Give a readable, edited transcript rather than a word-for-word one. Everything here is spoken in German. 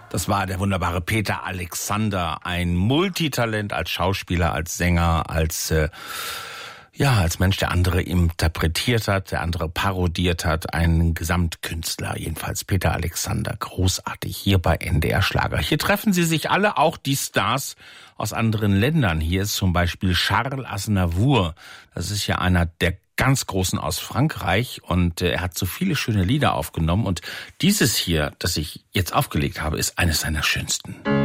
Das war der wunderbare Peter Alexander, ein Multitalent als Schauspieler, als Sänger, als Mensch, der andere interpretiert hat, der andere parodiert hat, ein Gesamtkünstler, jedenfalls Peter Alexander, großartig, hier bei NDR Schlager. Hier treffen sie sich alle, auch die Stars aus anderen Ländern. Hier ist zum Beispiel Charles Aznavour, das ist ja einer der ganz Großen aus Frankreich und er hat so viele schöne Lieder aufgenommen und dieses hier, das ich jetzt aufgelegt habe, ist eines seiner schönsten.